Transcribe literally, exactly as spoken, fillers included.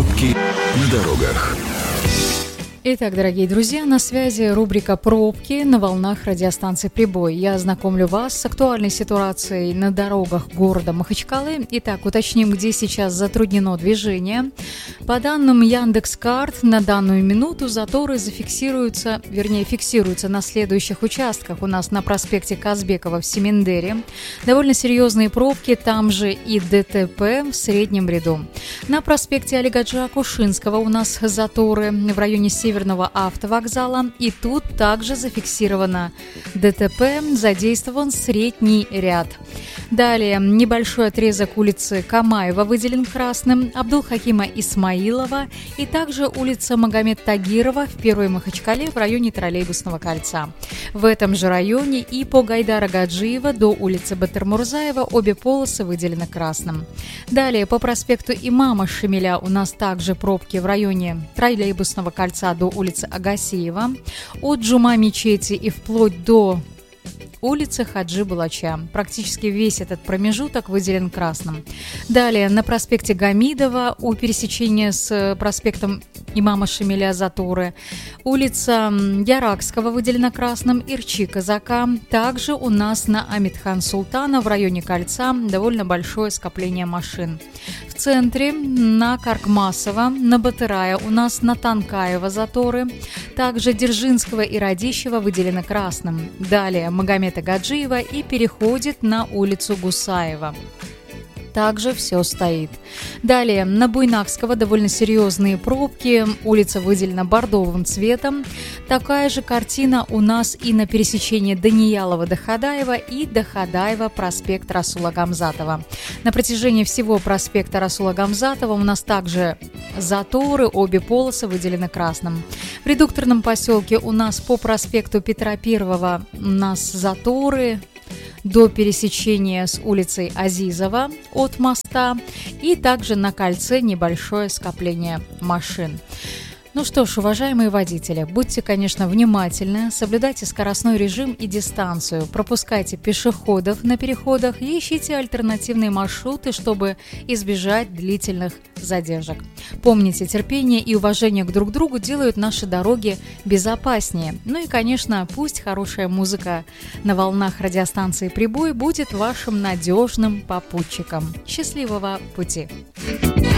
Пробки на дорогах. Итак, дорогие друзья, на связи рубрика «Пробки» на волнах радиостанции «Прибой». Я знакомлю вас с актуальной ситуацией на дорогах города Махачкалы. Итак, уточним, где сейчас затруднено движение. По данным Яндекс.Карт, на данную минуту заторы зафиксируются, вернее, фиксируются на следующих участках. У нас на проспекте Казбекова в Семендере. Довольно серьезные пробки, там же и ДТП в среднем ряду. На проспекте Алигаджа Кушинского у нас заторы в районе Северного Северного автовокзала, и тут также зафиксировано ДТП, задействован средний ряд. Далее небольшой отрезок улицы Камаева выделен красным, Абдулхакима Исмаилова и также улица Магомед Тагирова в Первой Махачкале в районе Троллейбусного кольца. В этом же районе и по Гайдара Гаджиева до улицы Батырмурзаева обе полосы выделены красным. Далее по проспекту Имама Шамиля у нас также пробки в районе Троллейбусного кольца до улицы Агасиева, от Джума мечети и вплоть до улицы Хаджи Балача. Практически весь этот промежуток выделен красным. Далее на проспекте Гамидова у пересечения с проспектом Имама Шамиля заторы. Улица Яракского выделена красным, Ирчи Казака. Также у нас на Амитхан Султана в районе кольца довольно большое скопление машин. В центре на Каркмасова, на Батырая у нас на Танкаева заторы. Также Дзержинского и Радищева выделены красным. Далее Магомета Гаджиева и переходит на улицу Гусаева. Также все стоит. Далее на Буйнакского довольно серьезные пробки. Улица выделена бордовым цветом. Такая же картина у нас и на пересечении Даниялова-Доходаева и Доходаева проспект Расула Гамзатова. На протяжении всего проспекта Расула Гамзатова у нас также заторы, обе полосы выделены красным. В редукторном поселке у нас по проспекту Петра Первого у нас заторы до пересечения с улицей Азизова от моста, и также на кольце небольшое скопление машин. Ну что ж, уважаемые водители, будьте, конечно, внимательны, соблюдайте скоростной режим и дистанцию, пропускайте пешеходов на переходах и ищите альтернативные маршруты, чтобы избежать длительных задержек. Помните, терпение и уважение к друг другу делают наши дороги безопаснее. Ну и, конечно, пусть хорошая музыка на волнах радиостанции «Прибой» будет вашим надежным попутчиком. Счастливого пути!